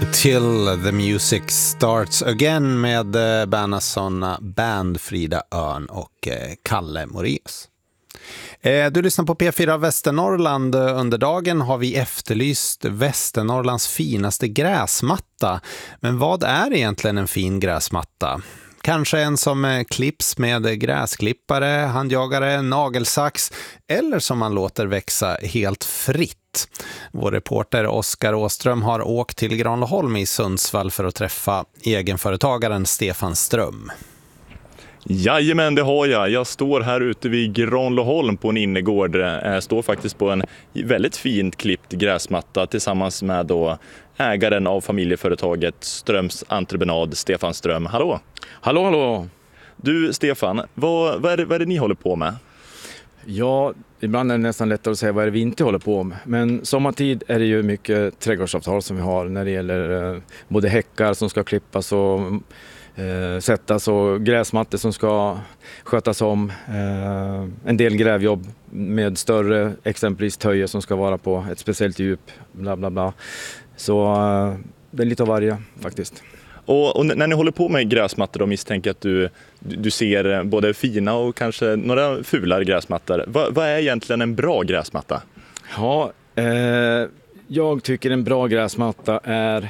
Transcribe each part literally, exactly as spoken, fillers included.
Till the music starts again med Bernhardsson Band, Frida Örn och Kalle Moraeus. Du lyssnar på P fyra Västernorrland. Under dagen har vi efterlyst Västernorrlands finaste gräsmatta. Men vad är egentligen en fin gräsmatta? Kanske en som klipps med gräsklippare, handjagare, nagelsax eller som man låter växa helt fritt. Vår reporter Oskar Åström har åkt till Granlöholm i Sundsvall för att träffa egenföretagaren Stefan Ström. Jajamän, det har jag. Jag står här ute vid Granlöholm på en innergård. Jag står faktiskt på en väldigt fint klippt gräsmatta tillsammans med då ägaren av familjeföretaget Ströms entreprenad, Stefan Ström. Hallå! Hallå, hallå! Du Stefan, vad, vad, är det, vad är det ni håller på med? Ja, ibland är det nästan lättare att säga vad är det vi inte håller på med. Men sommartid är det ju mycket trädgårdsavtal som vi har när det gäller eh, både häckar som ska klippas och eh, sättas och gräsmattor som ska skötas om. Eh, en del grävjobb med större, exempelvis töjer som ska vara på ett speciellt djup, bla bla bla. Så eh, det är lite av varje faktiskt. Och, och när ni håller på med gräsmattor och misstänker att du, du ser både fina och kanske några fulare gräsmattor. Vad, vad är egentligen en bra gräsmatta? Ja, eh, jag tycker en bra gräsmatta är...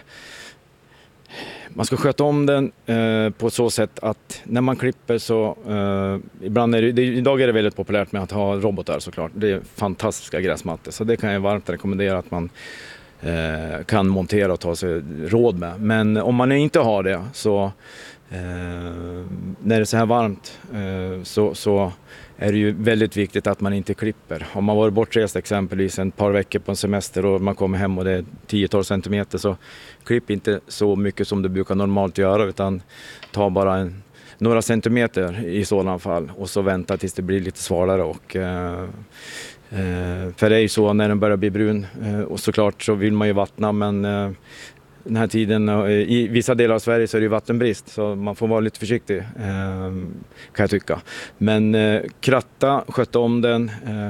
Man ska sköta om den eh, på så sätt att när man klipper så... Eh, ibland är det, det, idag är det väldigt populärt med att ha robotar såklart. Det är fantastiska gräsmattor. Så det kan jag varmt rekommendera att man kan montera och ta sig råd med. Men om man inte har det så eh, när det är så här varmt eh, så, så är det ju väldigt viktigt att man inte klipper. Om man varit bortrest exempelvis en par veckor på en semester och man kommer hem och det är tio tolv centimeter så klipp inte så mycket som du brukar normalt göra utan ta bara en, några centimeter i sådana fall och så vänta tills det blir lite svalare och eh, för det är ju så när den börjar bli brun och såklart så vill man ju vattna men den här tiden i vissa delar av Sverige så är det ju vattenbrist så man får vara lite försiktig kan jag tycka. Men kratta, sköta om den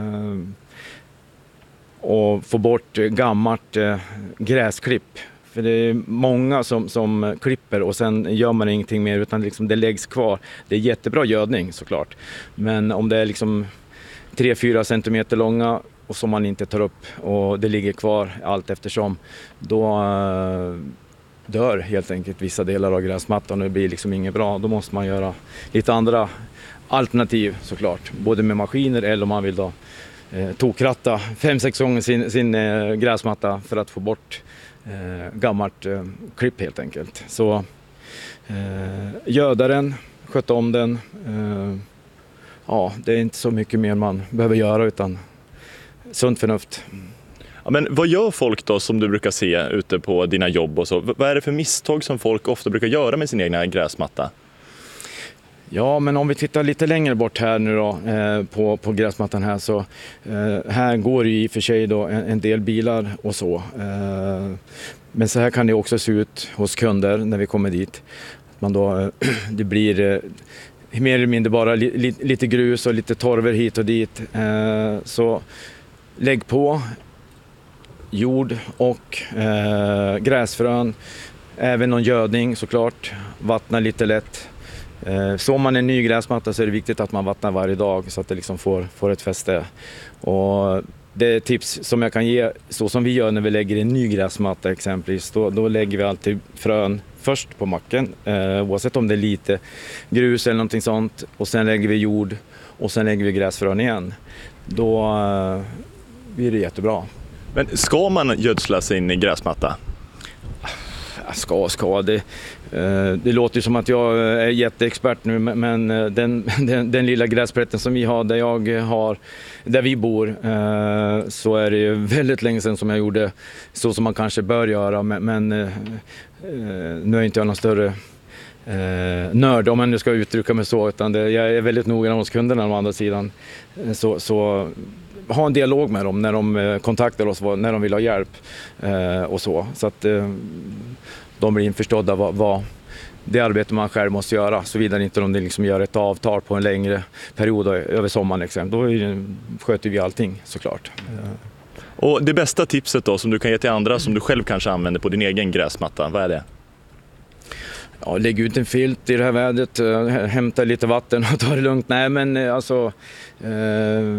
och få bort gammalt gräsklipp. För det är många som, som klipper och sen gör man ingenting mer utan liksom det läggs kvar. Det är jättebra gödning såklart men om det är liksom tre fyra centimeter långa och som man inte tar upp och det ligger kvar allt eftersom då uh, dör helt enkelt vissa delar av gräsmattan och det blir liksom inget bra. Då måste man göra lite andra alternativ såklart. Både med maskiner eller om man vill då eh, tokratta fem sex gånger sin, sin eh, gräsmatta för att få bort eh, gammalt eh, klipp helt enkelt. Så eh, göda den, sköta om den. Eh, Ja, det är inte så mycket mer man behöver göra utan sunt förnuft. Ja, men vad gör folk då som du brukar se ute på dina jobb och så? Vad är det för misstag som folk ofta brukar göra med sin egna gräsmatta? Ja, men om vi tittar lite längre bort här nu då eh, på, på gräsmattan här så eh, här går det i och för sig då en, en del bilar och så. Eh, men så här kan det också se ut hos kunder när vi kommer dit. Man då, eh, det blir... Eh, mer eller mindre bara li, li, lite grus och lite torver hit och dit. Eh, så lägg på jord och eh, gräsfrön. Även någon gödning såklart. Vattna lite lätt. Eh, så om man är en ny gräsmatta så är det viktigt att man vattnar varje dag så att det liksom får, får ett fäste. Och det är tips som jag kan ge så som vi gör när vi lägger en ny gräsmatta exempelvis. Då, då lägger vi alltid frön först på macken, eh, oavsett om det är lite grus eller någonting sånt. Och sen lägger vi jord och sen lägger vi gräsfrön igen. Då eh, blir det jättebra. Men ska man gödsla sin gräsmatta? Ska, ska. Det, eh, det låter ju som att jag är jätteexpert nu men den, den, den lilla gräsplätten som vi har där jag har, där vi bor eh, så är det ju väldigt länge sedan som jag gjorde så som man kanske bör göra men, men eh, nu är inte jag någon större eh, nörd om man nu ska uttrycka mig så utan det, jag är väldigt noggrann hos kunderna å andra sidan så, så ha en dialog med dem när de kontaktar oss när de vill ha hjälp eh, och så så att eh, de blir införstådda vad, vad det arbete man själv måste göra såvida inte de liksom gör ett avtal på en längre period över sommaren exempel. Då är det, sköter vi allting såklart. Och det bästa tipset då som du kan ge till andra som du själv kanske använder på din egen gräsmatta, vad är det? Ja, lägg ut en filt i det här vädret, äh, hämta lite vatten och ta det lugnt. Nej, men äh, alltså... Äh,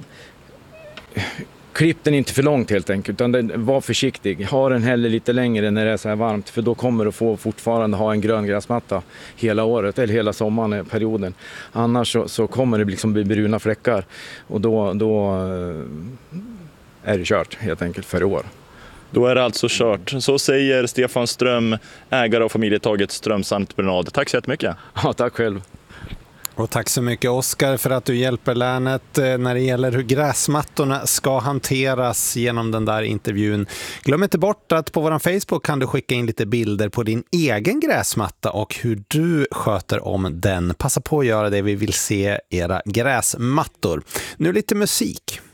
klipp den inte för långt helt enkelt, utan den, var försiktig. Ha den heller lite längre när det är så här varmt, för då kommer du få fortfarande ha en grön gräsmatta hela året, eller hela sommaren, perioden. Annars så, så kommer det liksom bli bruna fläckar, och då, då äh, är det kört helt enkelt för i år. Då är det alltså kört. Så säger Stefan Ström, ägare av familjetaget Ströms Entreprenad. Tack så jättemycket. Ja, tack själv. Och tack så mycket Oskar för att du hjälper länet när det gäller hur gräsmattorna ska hanteras genom den där intervjun. Glöm inte bort att på vår Facebook kan du skicka in lite bilder på din egen gräsmatta och hur du sköter om den. Passa på att göra det, vi vill se era gräsmattor. Nu lite musik.